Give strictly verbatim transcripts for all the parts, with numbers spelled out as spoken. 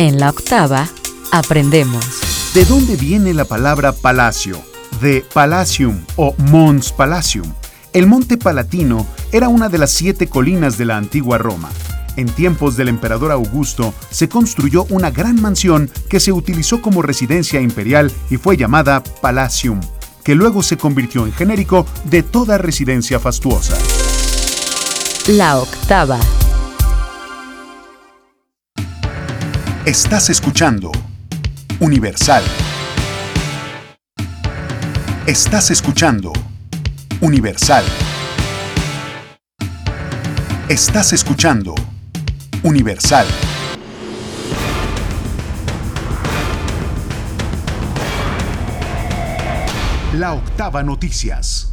En la octava, aprendemos. ¿De dónde viene la palabra palacio? De Palatium o Mons Palatium. El Monte Palatino era una de las siete colinas de la antigua Roma. En tiempos del emperador Augusto se construyó una gran mansión que se utilizó como residencia imperial y fue llamada Palatium, que luego se convirtió en genérico de toda residencia fastuosa. La octava. Estás escuchando Universal. Estás escuchando Universal. Estás escuchando Universal. La octava noticias.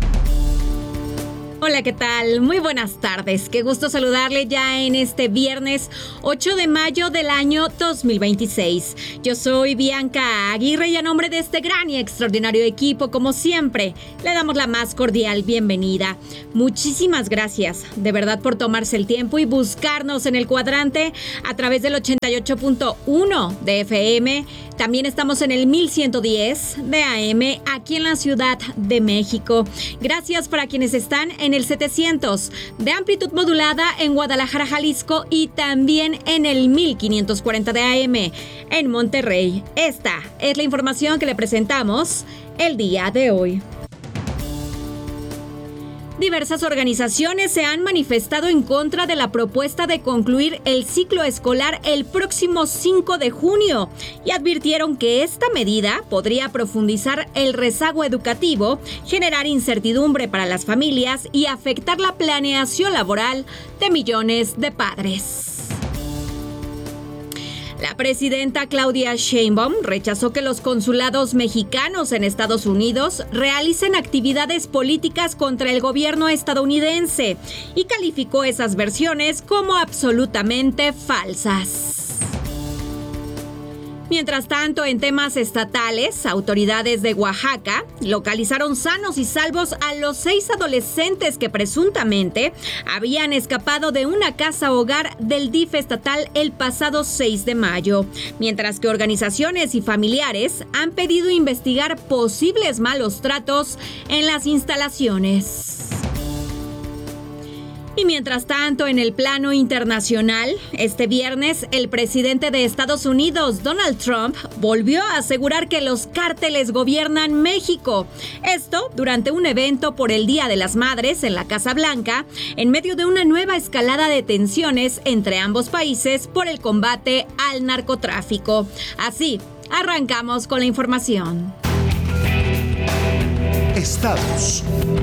Hola, ¿qué tal? Muy buenas tardes. Qué gusto saludarle ya en este viernes ocho de mayo del año dos mil veintiséis. Yo soy Bianca Aguirre y a nombre de este gran y extraordinario equipo, como siempre, le damos la más cordial bienvenida. Muchísimas gracias, de verdad, por tomarse el tiempo y buscarnos en el cuadrante a través del ochenta y ocho punto uno de F M. También estamos en el mil ciento diez de A M aquí en la Ciudad de México. Gracias para quienes están en el setecientos de amplitud modulada en Guadalajara, Jalisco, y también en el mil quinientos cuarenta de A M en Monterrey. Esta es la información que le presentamos el día de hoy. Diversas organizaciones se han manifestado en contra de la propuesta de concluir el ciclo escolar el próximo cinco de junio y advirtieron que esta medida podría profundizar el rezago educativo, generar incertidumbre para las familias y afectar la planeación laboral de millones de padres. La presidenta Claudia Sheinbaum rechazó que los consulados mexicanos en Estados Unidos realicen actividades políticas contra el gobierno estadounidense y calificó esas versiones como absolutamente falsas. Mientras tanto, en temas estatales, autoridades de Oaxaca localizaron sanos y salvos a los seis adolescentes que presuntamente habían escapado de una casa hogar del D I F estatal el pasado seis de mayo, mientras que organizaciones y familiares han pedido investigar posibles malos tratos en las instalaciones. Y mientras tanto, en el plano internacional, este viernes, el presidente de Estados Unidos, Donald Trump, volvió a asegurar que los cárteles gobiernan México. Esto durante un evento por el Día de las Madres en la Casa Blanca, en medio de una nueva escalada de tensiones entre ambos países por el combate al narcotráfico. Así, arrancamos con la información. Estados.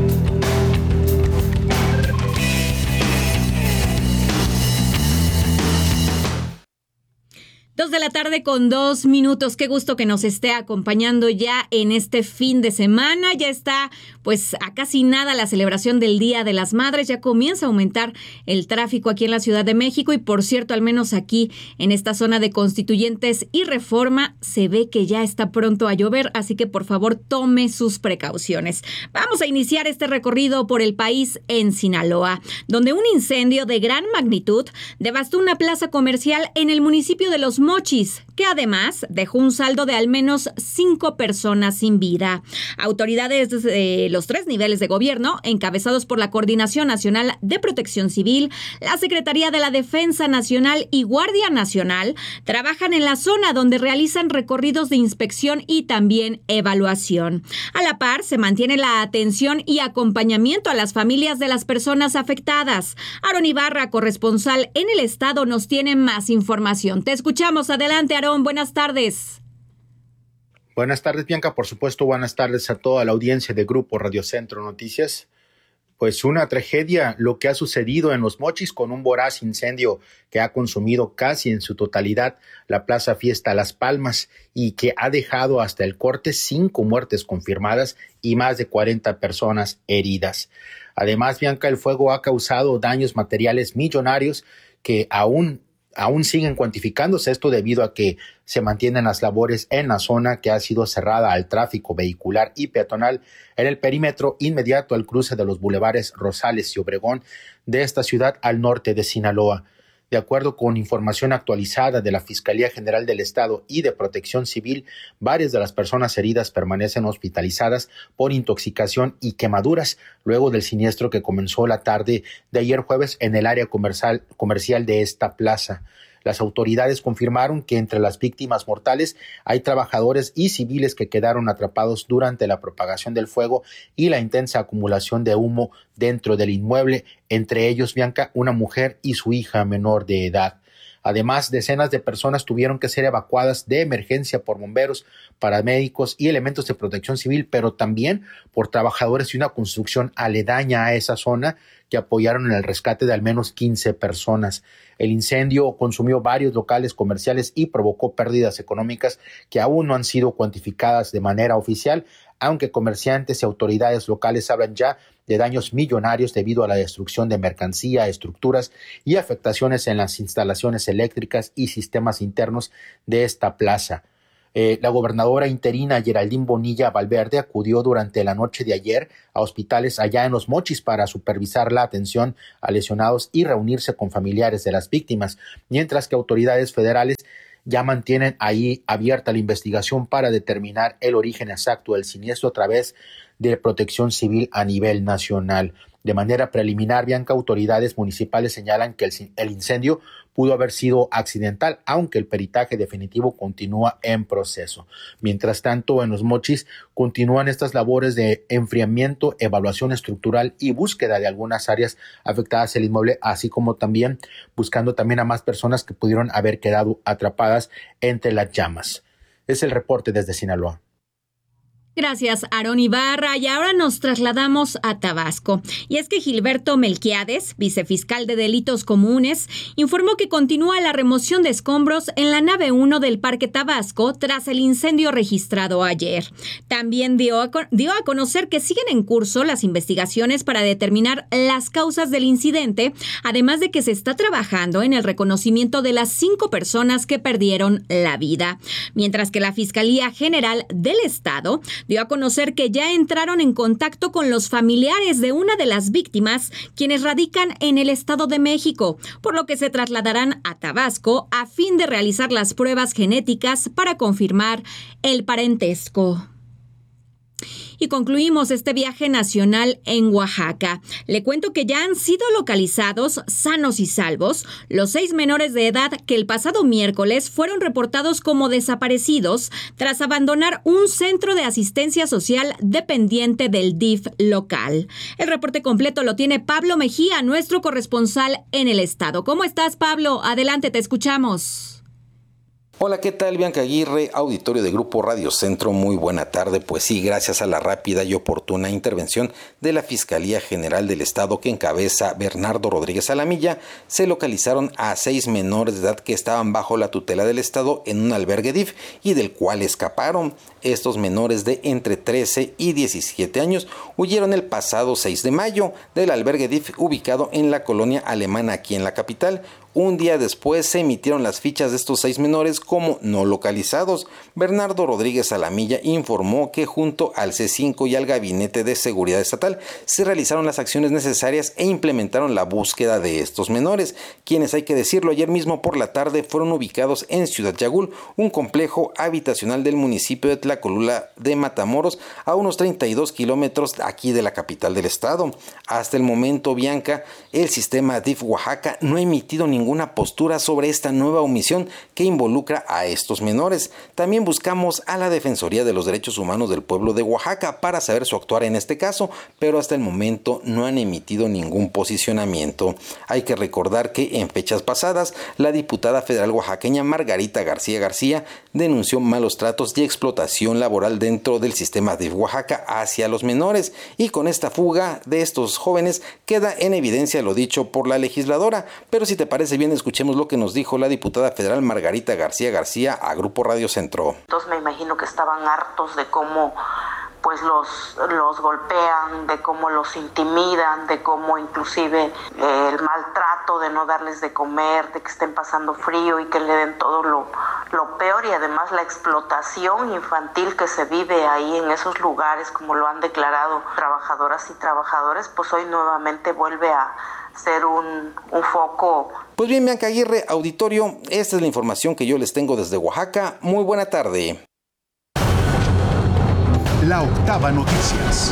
Dos de la tarde con dos minutos. Qué gusto que nos esté acompañando ya en este fin de semana. Ya está, pues, a casi nada la celebración del Día de las Madres. Ya comienza a aumentar el tráfico aquí en la Ciudad de México y, por cierto, al menos aquí en esta zona de Constituyentes y Reforma, se ve que ya está pronto a llover, así que por favor tome sus precauciones. Vamos a iniciar este recorrido por el país en Sinaloa, donde un incendio de gran magnitud devastó una plaza comercial en el municipio de Los Mochis, que además dejó un saldo de al menos cinco personas sin vida. Autoridades de los tres niveles de gobierno, encabezados por la Coordinación Nacional de Protección Civil, la Secretaría de la Defensa Nacional y Guardia Nacional, trabajan en la zona donde realizan recorridos de inspección y también evaluación. A la par, se mantiene la atención y acompañamiento a las familias de las personas afectadas. Aarón Ibarra, corresponsal en el estado, nos tiene más información. Te escuchamos. Adelante, Aarón. Buenas tardes. Buenas tardes, Bianca. Por supuesto, buenas tardes a toda la audiencia de Grupo Radio Centro Noticias. Pues una tragedia lo que ha sucedido en Los Mochis con un voraz incendio que ha consumido casi en su totalidad la Plaza Fiesta Las Palmas y que ha dejado hasta el corte cinco muertes confirmadas y más de cuarenta personas heridas. Además, Bianca, el fuego ha causado daños materiales millonarios que aún Aún siguen cuantificándose, esto debido a que se mantienen las labores en la zona que ha sido cerrada al tráfico vehicular y peatonal en el perímetro inmediato al cruce de los bulevares Rosales y Obregón de esta ciudad al norte de Sinaloa. De acuerdo con información actualizada de la Fiscalía General del Estado y de Protección Civil, varias de las personas heridas permanecen hospitalizadas por intoxicación y quemaduras luego del siniestro que comenzó la tarde de ayer jueves en el área comercial, comercial de esta plaza. Las autoridades confirmaron que entre las víctimas mortales hay trabajadores y civiles que quedaron atrapados durante la propagación del fuego y la intensa acumulación de humo dentro del inmueble, entre ellos, Bianca, una mujer y su hija menor de edad. Además, decenas de personas tuvieron que ser evacuadas de emergencia por bomberos, paramédicos y elementos de protección civil, pero también por trabajadores de una construcción aledaña a esa zona que apoyaron en el rescate de al menos quince personas. El incendio consumió varios locales comerciales y provocó pérdidas económicas que aún no han sido cuantificadas de manera oficial, aunque comerciantes y autoridades locales hablan ya de daños millonarios debido a la destrucción de mercancía, estructuras y afectaciones en las instalaciones eléctricas y sistemas internos de esta plaza. Eh, la gobernadora interina Geraldine Bonilla Valverde acudió durante la noche de ayer a hospitales allá en Los Mochis para supervisar la atención a lesionados y reunirse con familiares de las víctimas, mientras que autoridades federales ya mantienen ahí abierta la investigación para determinar el origen exacto del siniestro a través de Protección Civil a nivel nacional. De manera preliminar, Bianca, autoridades municipales señalan que el, el incendio pudo haber sido accidental, aunque el peritaje definitivo continúa en proceso. Mientras tanto, en Los Mochis continúan estas labores de enfriamiento, evaluación estructural y búsqueda de algunas áreas afectadas del inmueble, así como también buscando también a más personas que pudieron haber quedado atrapadas entre las llamas. Es el reporte desde Sinaloa. Gracias, Aarón Ibarra. Y ahora nos trasladamos a Tabasco. Y es que Gilberto Melquiades, vicefiscal de Delitos Comunes, informó que continúa la remoción de escombros en la nave uno del Parque Tabasco tras el incendio registrado ayer. También dio a, dio a conocer que siguen en curso las investigaciones para determinar las causas del incidente, además de que se está trabajando en el reconocimiento de las cinco personas que perdieron la vida. Mientras que la Fiscalía General del Estado dio a conocer que ya entraron en contacto con los familiares de una de las víctimas, quienes radican en el Estado de México, por lo que se trasladarán a Tabasco a fin de realizar las pruebas genéticas para confirmar el parentesco. Y concluimos este viaje nacional en Oaxaca. Le cuento que ya han sido localizados, sanos y salvos, los seis menores de edad que el pasado miércoles fueron reportados como desaparecidos tras abandonar un centro de asistencia social dependiente del D I F local. El reporte completo lo tiene Pablo Mejía, nuestro corresponsal en el estado. ¿Cómo estás, Pablo? Adelante, te escuchamos. Hola, ¿qué tal? Bianca Aguirre, auditorio de Grupo Radio Centro, muy buena tarde. Pues sí, gracias a la rápida y oportuna intervención de la Fiscalía General del Estado que encabeza Bernardo Rodríguez Alamilla, se localizaron a seis menores de edad que estaban bajo la tutela del Estado en un albergue D I F y del cual escaparon. Estos menores de entre trece y diecisiete años huyeron el pasado seis de mayo del albergue D I F ubicado en la colonia alemana aquí en la capital. Un día después se emitieron las fichas de estos seis menores como no localizados. Bernardo Rodríguez Alamilla informó que junto al C cinco y al Gabinete de Seguridad Estatal se realizaron las acciones necesarias e implementaron la búsqueda de estos menores, quienes, hay que decirlo, ayer mismo por la tarde fueron ubicados en Ciudad Yagul, un complejo habitacional del municipio de Tlacolula de Matamoros, a unos treinta y dos kilómetros aquí de la capital del estado. Hasta el momento, Bianca, el sistema D I F Oaxaca no ha emitido ningún ninguna postura sobre esta nueva omisión que involucra a estos menores. También buscamos a la Defensoría de los Derechos Humanos del Pueblo de Oaxaca para saber su actuar en este caso, pero hasta el momento no han emitido ningún posicionamiento. Hay que recordar que en fechas pasadas, la diputada federal oaxaqueña Margarita García García denunció malos tratos y explotación laboral dentro del sistema de Oaxaca hacia los menores, y con esta fuga de estos jóvenes queda en evidencia lo dicho por la legisladora. Pero si te parece bien, escuchemos lo que nos dijo la diputada federal Margarita García García a Grupo Radio Centro. Entonces me imagino que estaban hartos de cómo pues los, los golpean, de cómo los intimidan, de cómo inclusive eh, el maltrato de no darles de comer, de que estén pasando frío y que le den todo lo, lo peor, y además la explotación infantil que se vive ahí en esos lugares, como lo han declarado trabajadoras y trabajadores, pues hoy nuevamente vuelve a ser un, un foco. Pues bien, Bianca Aguirre, auditorio, esta es la información que yo les tengo desde Oaxaca. Muy buena tarde. La Octava Noticias.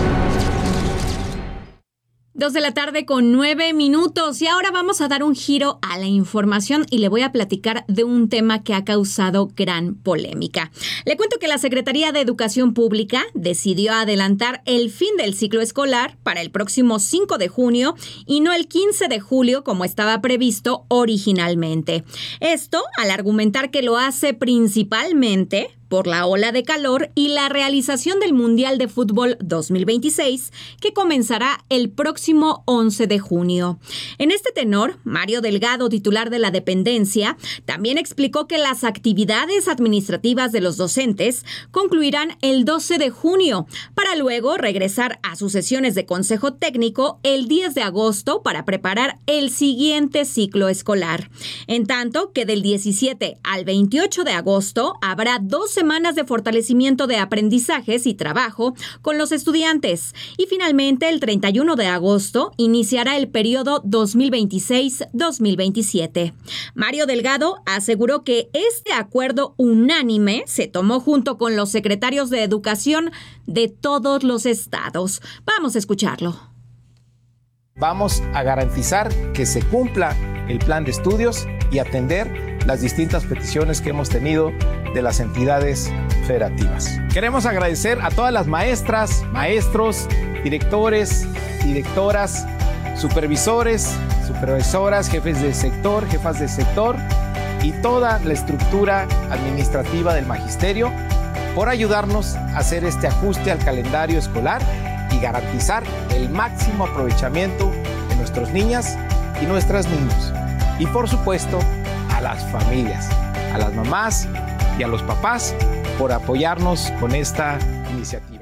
Dos de la tarde con nueve minutos y ahora vamos a dar un giro a la información y le voy a platicar de un tema que ha causado gran polémica. Le cuento que la Secretaría de Educación Pública decidió adelantar el fin del ciclo escolar para el próximo cinco de junio y no el quince de julio como estaba previsto originalmente. Esto al argumentar que lo hace principalmente por la ola de calor y la realización del Mundial de Fútbol dos mil veintiséis, que comenzará el próximo once de junio. En este tenor, Mario Delgado, titular de la dependencia, también explicó que las actividades administrativas de los docentes concluirán el doce de junio, para luego regresar a sus sesiones de consejo técnico el diez de agosto para preparar el siguiente ciclo escolar. En tanto que del diecisiete al veintiocho de agosto habrá dos semanas de fortalecimiento de aprendizajes y trabajo con los estudiantes. Y finalmente, el treinta y uno de agosto iniciará el periodo dos mil veintiséis dos mil veintisiete. Mario Delgado aseguró que este acuerdo unánime se tomó junto con los secretarios de Educación de todos los estados. Vamos a escucharlo. Vamos a garantizar que se cumpla el plan de estudios y atender las distintas peticiones que hemos tenido de las entidades federativas. Queremos agradecer a todas las maestras, maestros, directores, directoras, supervisores, supervisoras, jefes de sector, jefas de sector y toda la estructura administrativa del magisterio por ayudarnos a hacer este ajuste al calendario escolar y garantizar el máximo aprovechamiento de nuestras niñas y nuestros niños. Y por supuesto, a las familias, a las mamás y a los papás por apoyarnos con esta iniciativa.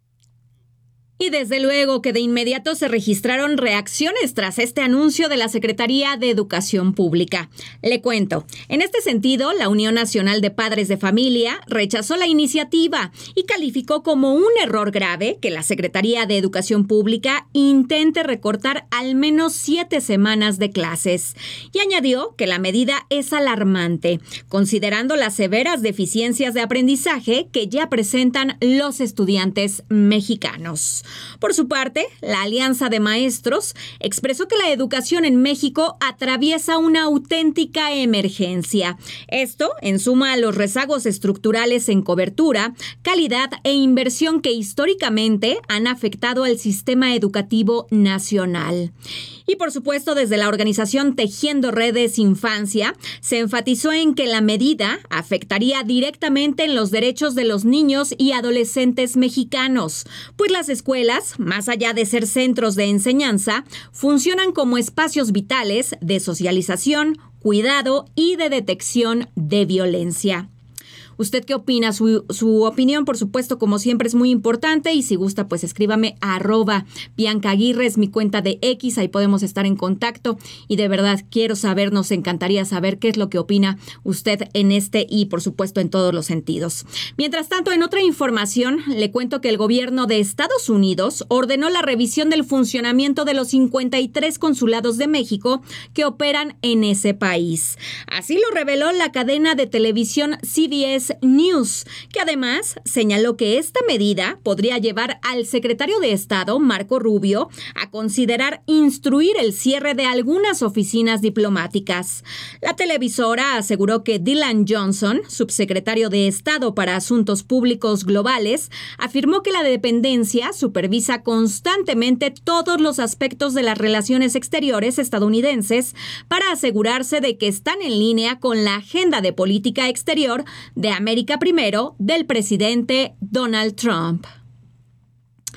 Y desde luego que de inmediato se registraron reacciones tras este anuncio de la Secretaría de Educación Pública. Le cuento, en este sentido, la Unión Nacional de Padres de Familia rechazó la iniciativa y calificó como un error grave que la Secretaría de Educación Pública intente recortar al menos siete semanas de clases. Y añadió que la medida es alarmante, considerando las severas deficiencias de aprendizaje que ya presentan los estudiantes mexicanos. Por su parte, la Alianza de Maestros expresó que la educación en México atraviesa una auténtica emergencia. Esto en suma a los rezagos estructurales en cobertura, calidad e inversión que históricamente han afectado al sistema educativo nacional. Y por supuesto, desde la organización Tejiendo Redes Infancia, se enfatizó en que la medida afectaría directamente en los derechos de los niños y adolescentes mexicanos, pues las escuelas, más allá de ser centros de enseñanza, funcionan como espacios vitales de socialización, cuidado y de detección de violencia. ¿Usted qué opina? Su, su opinión, por supuesto, como siempre, es muy importante y si gusta, pues escríbame a arroba Bianca Aguirre, es mi cuenta de X, ahí podemos estar en contacto y de verdad quiero saber, nos encantaría saber qué es lo que opina usted en este y, por supuesto, en todos los sentidos. Mientras tanto, en otra información, le cuento que el gobierno de Estados Unidos ordenó la revisión del funcionamiento de los cincuenta y tres consulados de México que operan en ese país. Así lo reveló la cadena de televisión C B S News, que además señaló que esta medida podría llevar al secretario de Estado, Marco Rubio, a considerar instruir el cierre de algunas oficinas diplomáticas. La televisora aseguró que Dylan Johnson, subsecretario de Estado para Asuntos Públicos Globales, afirmó que la dependencia supervisa constantemente todos los aspectos de las relaciones exteriores estadounidenses para asegurarse de que están en línea con la agenda de política exterior de América Primero del presidente Donald Trump.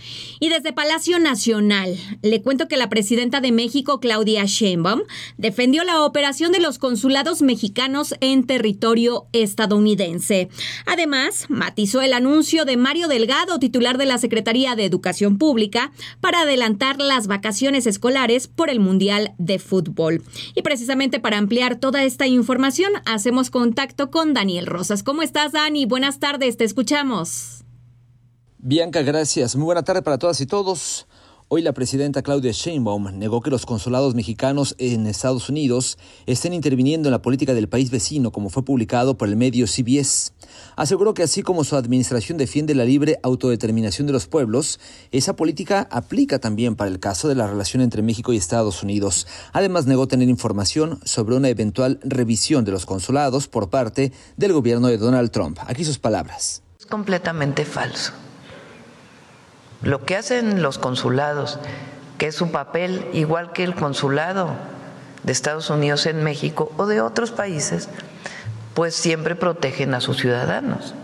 Y desde Palacio Nacional, le cuento que la presidenta de México, Claudia Sheinbaum, defendió la operación de los consulados mexicanos en territorio estadounidense. Además, matizó el anuncio de Mario Delgado, titular de la Secretaría de Educación Pública, para adelantar las vacaciones escolares por el Mundial de Fútbol. Y precisamente para ampliar toda esta información, hacemos contacto con Daniel Rosas. ¿Cómo estás, Dani? Buenas tardes, te escuchamos. Bianca, gracias. Muy buena tarde para todas y todos. Hoy la presidenta Claudia Sheinbaum negó que los consulados mexicanos en Estados Unidos estén interviniendo en la política del país vecino, como fue publicado por el medio C B S. Aseguró que así como su administración defiende la libre autodeterminación de los pueblos, esa política aplica también para el caso de la relación entre México y Estados Unidos. Además, negó tener información sobre una eventual revisión de los consulados por parte del gobierno de Donald Trump. Aquí sus palabras. Es completamente falso. Lo que hacen los consulados, que es su papel igual que el consulado de Estados Unidos en México o de otros países, pues siempre protegen a sus ciudadanos,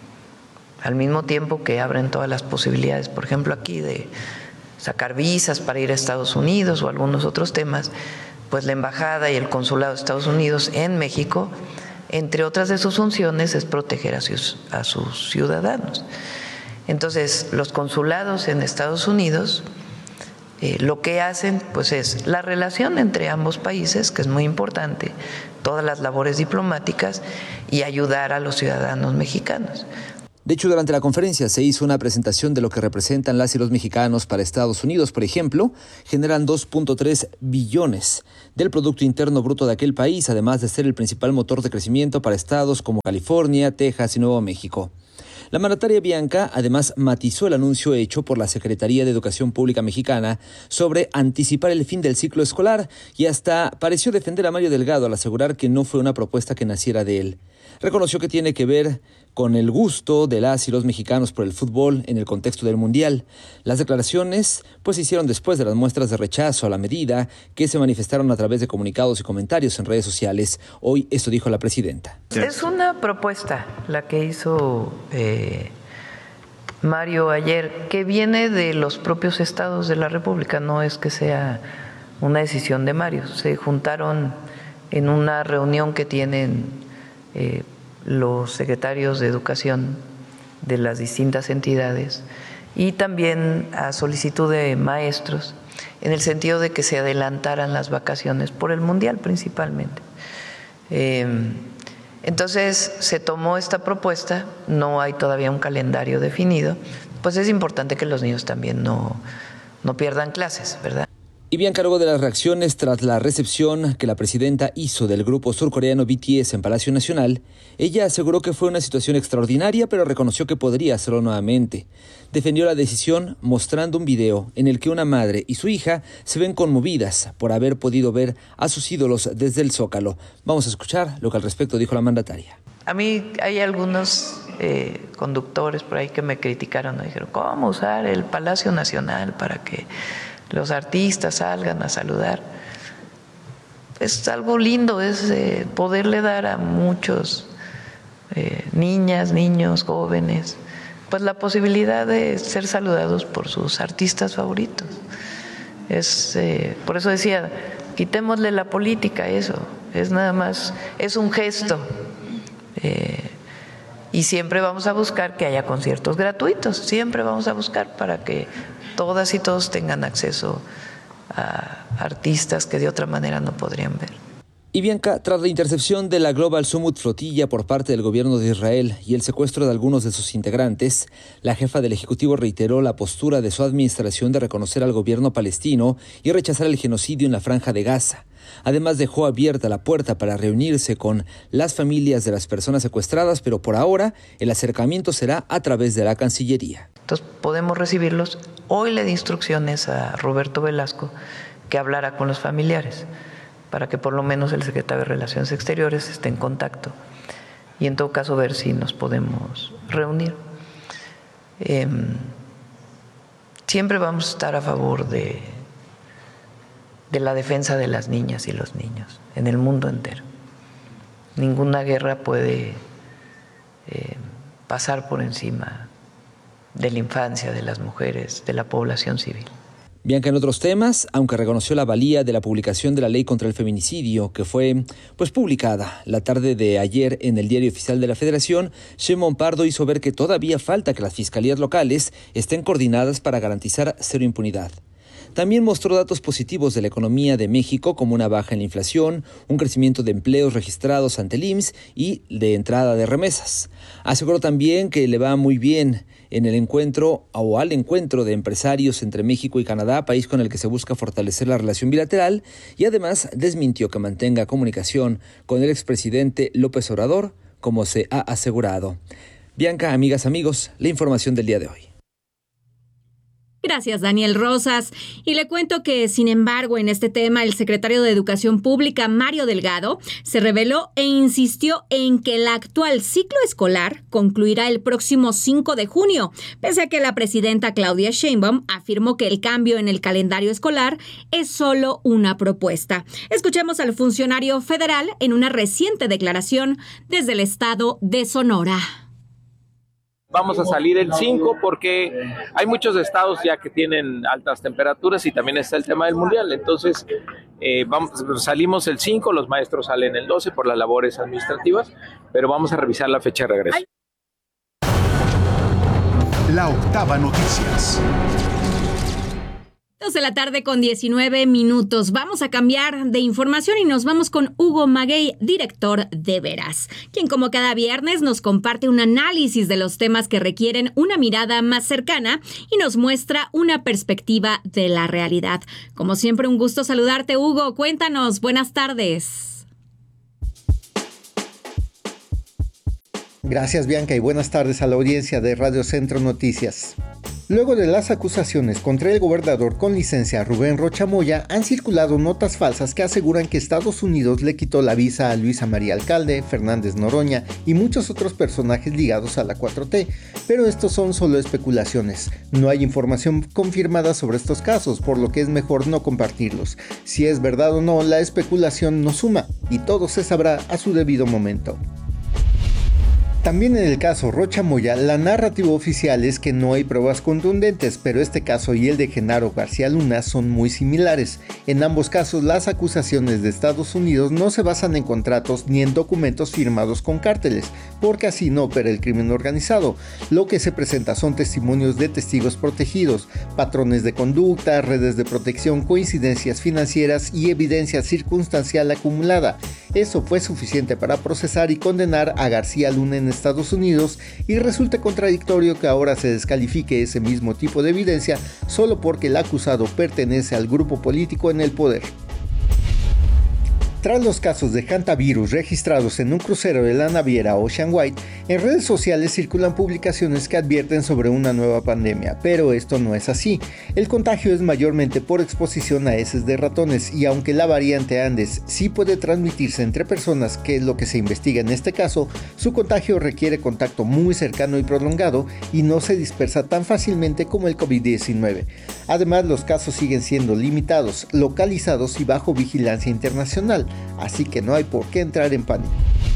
al mismo tiempo que abren todas las posibilidades, por ejemplo aquí de sacar visas para ir a Estados Unidos o algunos otros temas, pues la embajada y el consulado de Estados Unidos en México, entre otras de sus funciones, es proteger a sus, a sus ciudadanos. Entonces, los consulados en Estados Unidos eh, lo que hacen pues es la relación entre ambos países, que es muy importante, todas las labores diplomáticas y ayudar a los ciudadanos mexicanos. De hecho, durante la conferencia se hizo una presentación de lo que representan las y los mexicanos para Estados Unidos. Por ejemplo, generan dos punto tres billones del Producto Interno Bruto de aquel país, además de ser el principal motor de crecimiento para estados como California, Texas y Nuevo México. La mandataria Bianca además matizó el anuncio hecho por la Secretaría de Educación Pública Mexicana sobre anticipar el fin del ciclo escolar y hasta pareció defender a Mario Delgado al asegurar que no fue una propuesta que naciera de él. Reconoció que tiene que ver con el gusto de las y los mexicanos por el fútbol en el contexto del Mundial. Las declaraciones pues se hicieron después de las muestras de rechazo a la medida que se manifestaron a través de comunicados y comentarios en redes sociales. Hoy esto dijo la presidenta. Es una propuesta la que hizo eh, Mario ayer, que viene de los propios estados de la República, no es que sea una decisión de Mario. Se juntaron en una reunión que tienen eh, los secretarios de educación de las distintas entidades y también a solicitud de maestros, en el sentido de que se adelantaran las vacaciones por el Mundial principalmente. Eh, entonces se tomó esta propuesta, no hay todavía un calendario definido, pues es importante que los niños también no, no pierdan clases, ¿verdad? Y Bianca, luego de las reacciones tras la recepción que la presidenta hizo del grupo surcoreano B T S en Palacio Nacional, ella aseguró que fue una situación extraordinaria, pero reconoció que podría hacerlo nuevamente. Defendió la decisión mostrando un video en el que una madre y su hija se ven conmovidas por haber podido ver a sus ídolos desde el Zócalo. Vamos a escuchar lo que al respecto dijo la mandataria. A mí hay algunos eh, conductores por ahí que me criticaron, me dijeron, ¿cómo usar el Palacio Nacional para que los artistas salgan a saludar? Es algo lindo, es eh, poderle dar a muchos eh, niñas, niños, jóvenes, pues la posibilidad de ser saludados por sus artistas favoritos. Es eh, por eso decía, quitémosle la política a eso, es nada más, es un gesto. Eh, y siempre vamos a buscar que haya conciertos gratuitos, siempre vamos a buscar para que todas y todos tengan acceso a artistas que de otra manera no podrían ver. Y Bianca, tras la intercepción de la Global Summit Flotilla por parte del gobierno de Israel y el secuestro de algunos de sus integrantes, la jefa del Ejecutivo reiteró la postura de su administración de reconocer al gobierno palestino y rechazar el genocidio en la Franja de Gaza. Además, dejó abierta la puerta para reunirse con las familias de las personas secuestradas, pero por ahora el acercamiento será a través de la Cancillería. Entonces podemos recibirlos. Hoy le di instrucciones a Roberto Velasco que hablara con los familiares, para que por lo menos el secretario de Relaciones Exteriores esté en contacto y en todo caso ver si nos podemos reunir. Eh, siempre vamos a estar a favor de, de la defensa de las niñas y los niños en el mundo entero. Ninguna guerra puede eh, pasar por encima de la infancia, de las mujeres, de la población civil. Bianca, en otros temas, aunque reconoció la valía de la publicación de la ley contra el feminicidio, que fue pues publicada la tarde de ayer en el Diario Oficial de la Federación, Sheinbaum Pardo hizo ver que todavía falta que las fiscalías locales estén coordinadas para garantizar cero impunidad. También mostró datos positivos de la economía de México, como una baja en la inflación, un crecimiento de empleos registrados ante el I M S S y de entrada de remesas. Aseguró también que le va muy bien en el encuentro o al encuentro de empresarios entre México y Canadá, país con el que se busca fortalecer la relación bilateral, y además desmintió que mantenga comunicación con el expresidente López Obrador, como se ha asegurado. Bianca, amigas, amigos, la información del día de hoy. Gracias, Daniel Rosas. Y le cuento que, sin embargo, en este tema, el secretario de Educación Pública, Mario Delgado, se reveló e insistió en que el actual ciclo escolar concluirá el próximo cinco de junio, pese a que la presidenta Claudia Sheinbaum afirmó que el cambio en el calendario escolar es solo una propuesta. Escuchemos al funcionario federal en una reciente declaración desde el estado de Sonora. Vamos a salir el cinco porque hay muchos estados ya que tienen altas temperaturas y también está el tema del mundial. Entonces, eh, vamos, salimos el cinco, los maestros salen el doce por las labores administrativas, pero vamos a revisar la fecha de regreso. La Octava Noticias. dos de la tarde con diecinueve minutos. Vamos a cambiar de información y nos vamos con Hugo Maguey, director de Veraz, quien como cada viernes nos comparte un análisis de los temas que requieren una mirada más cercana y nos muestra una perspectiva de la realidad. Como siempre, un gusto saludarte, Hugo. Cuéntanos, buenas tardes. Gracias, Bianca, y buenas tardes a la audiencia de Radio Centro Noticias. Luego de las acusaciones contra el gobernador con licencia Rubén Rocha Moya, han circulado notas falsas que aseguran que Estados Unidos le quitó la visa a Luisa María Alcalde, Fernández Noroña y muchos otros personajes ligados a la cuatro T, pero estos son solo especulaciones. No hay información confirmada sobre estos casos, por lo que es mejor no compartirlos. Si es verdad o no, la especulación no suma, y todo se sabrá a su debido momento. También en el caso Rocha Moya, la narrativa oficial es que no hay pruebas contundentes, pero este caso y el de Genaro García Luna son muy similares. En ambos casos, las acusaciones de Estados Unidos no se basan en contratos ni en documentos firmados con cárteles, porque así no opera el crimen organizado. Lo que se presenta son testimonios de testigos protegidos, patrones de conducta, redes de protección, coincidencias financieras y evidencia circunstancial acumulada. Eso fue suficiente para procesar y condenar a García Luna en Estados Unidos, y resulta contradictorio que ahora se descalifique ese mismo tipo de evidencia solo porque el acusado pertenece al grupo político en el poder. Tras los casos de hantavirus registrados en un crucero de la naviera Ocean White, en redes sociales circulan publicaciones que advierten sobre una nueva pandemia, pero esto no es así. El contagio es mayormente por exposición a heces de ratones, y aunque la variante Andes sí puede transmitirse entre personas, que es lo que se investiga en este caso, su contagio requiere contacto muy cercano y prolongado y no se dispersa tan fácilmente como el COVID diecinueve. Además, los casos siguen siendo limitados, localizados y bajo vigilancia internacional, así que no hay por qué entrar en pánico.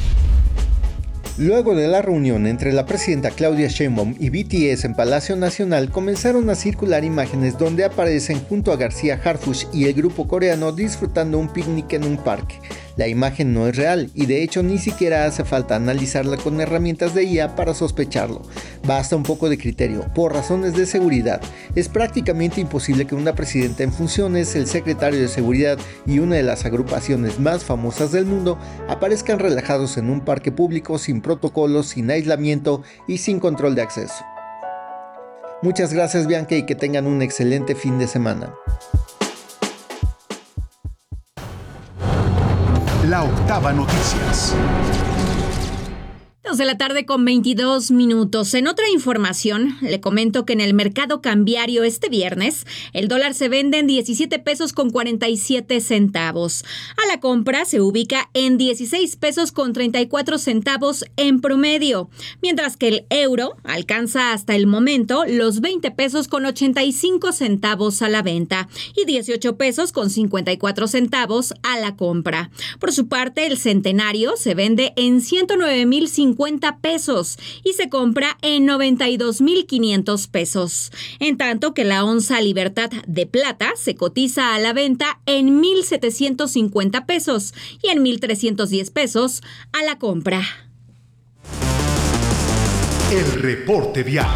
Luego de la reunión entre la presidenta Claudia Sheinbaum y B T S en Palacio Nacional, comenzaron a circular imágenes donde aparecen junto a García Harfuch y el grupo coreano disfrutando un picnic en un parque. La imagen no es real y de hecho ni siquiera hace falta analizarla con herramientas de I A para sospecharlo. Basta un poco de criterio. Por razones de seguridad, es prácticamente imposible que una presidenta en funciones, el secretario de Seguridad y una de las agrupaciones más famosas del mundo aparezcan relajados en un parque público sin protocolos, sin aislamiento y sin control de acceso. Muchas gracias, Bianca, y que tengan un excelente fin de semana. La Octava Noticias. dos de la tarde con veintidós minutos. En otra información, le comento que en el mercado cambiario este viernes, el dólar se vende en diecisiete pesos con cuarenta y siete centavos. A la compra se ubica en dieciséis pesos con treinta y cuatro centavos en promedio, mientras que el euro alcanza hasta el momento los veinte pesos con ochenta y cinco centavos a la venta y dieciocho pesos con cincuenta y cuatro centavos a la compra. Por su parte, el centenario se vende en ciento nueve mil cincuenta cincuenta pesos y se compra en noventa y dos mil quinientos pesos. En tanto que la onza Libertad de plata se cotiza a la venta en mil setecientos cincuenta pesos y en mil trescientos diez pesos a la compra. El reporte vial.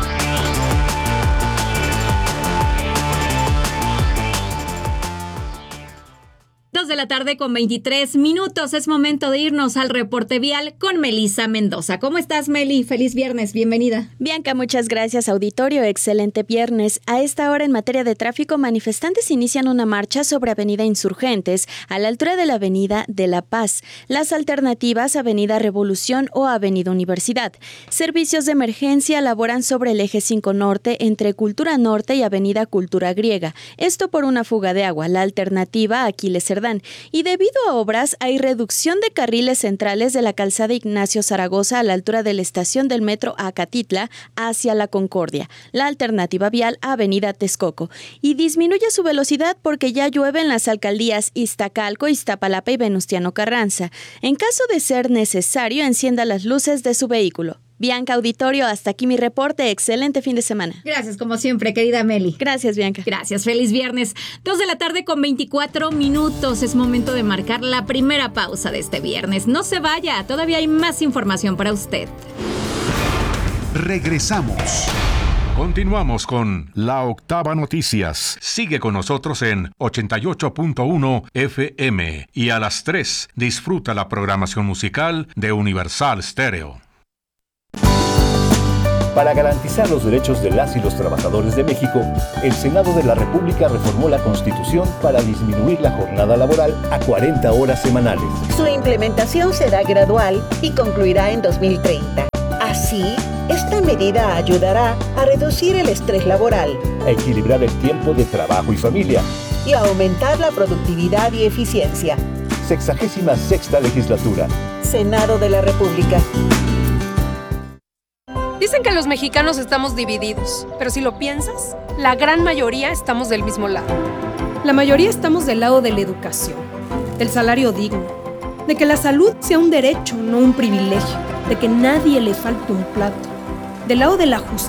Dos de la tarde con veintitrés minutos. Es momento de irnos al reporte vial con Melissa Mendoza. ¿Cómo estás, Meli? Feliz viernes, bienvenida. Bianca, muchas gracias, auditorio. Excelente viernes. A esta hora en materia de tráfico, manifestantes inician una marcha sobre Avenida Insurgentes a la altura de la Avenida de La Paz. Las alternativas, Avenida Revolución o Avenida Universidad. Servicios de emergencia laboran sobre el eje cinco Norte entre Cultura Norte y Avenida Cultura Griega. Esto por una fuga de agua. La alternativa, Aquiles Cerdán. Y debido a obras, hay reducción de carriles centrales de la calzada Ignacio Zaragoza a la altura de la estación del metro Acatitla hacia La Concordia. La alternativa vial, Avenida Texcoco. Y disminuye su velocidad porque ya llueve en las alcaldías Iztacalco, Iztapalapa y Venustiano Carranza. En caso de ser necesario, encienda las luces de su vehículo. Bianca, auditorio, hasta aquí mi reporte. Excelente fin de semana. Gracias, como siempre, querida Meli. Gracias, Bianca. Gracias, feliz viernes. Dos de la tarde con veinticuatro minutos. Es momento de marcar la primera pausa de este viernes. No se vaya, todavía hay más información para usted. Regresamos. Continuamos con La Octava Noticias. Sigue con nosotros en ochenta y ocho punto uno F M y a las tres disfruta la programación musical de Universal Stereo. Para garantizar los derechos de las y los trabajadores de México, el Senado de la República reformó la Constitución para disminuir la jornada laboral a cuarenta horas semanales. Su implementación será gradual y concluirá en dos mil treinta. Así, esta medida ayudará a reducir el estrés laboral, a equilibrar el tiempo de trabajo y familia y a aumentar la productividad y eficiencia. Sexagésima sexta legislatura. Senado de la República. Dicen que los mexicanos estamos divididos, pero si lo piensas, la gran mayoría estamos del mismo lado. La mayoría estamos del lado de la educación, del salario digno, de que la salud sea un derecho, no un privilegio, de que nadie le falte un plato, del lado de la justicia.